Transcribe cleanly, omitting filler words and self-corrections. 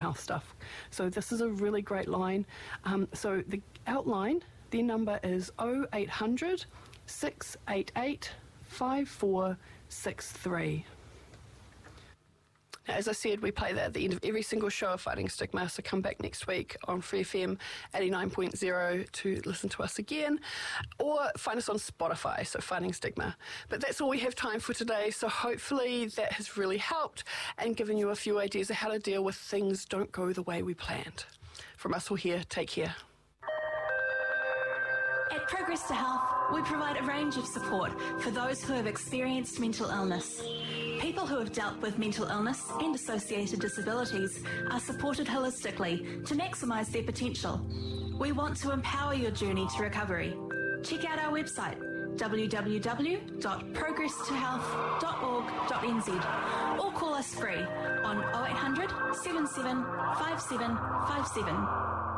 health stuff. So this is a really great line. So the outline, their number is 0800 688 5463. As I said, we play that at the end of every single show of Fighting Stigma, so come back next week on Free FM 89.0 to listen to us again, or find us on Spotify, so Fighting Stigma. But that's all we have time for today, so hopefully that has really helped and given you a few ideas of how to deal with things don't go the way we planned. From us all here, take care. At Progress to Health, we provide a range of support for those who have experienced mental illness. People who have dealt with mental illness and associated disabilities are supported holistically to maximise their potential. We want to empower your journey to recovery. Check out our website www.progresstohealth.org.nz or call us free on 0800 77 5757.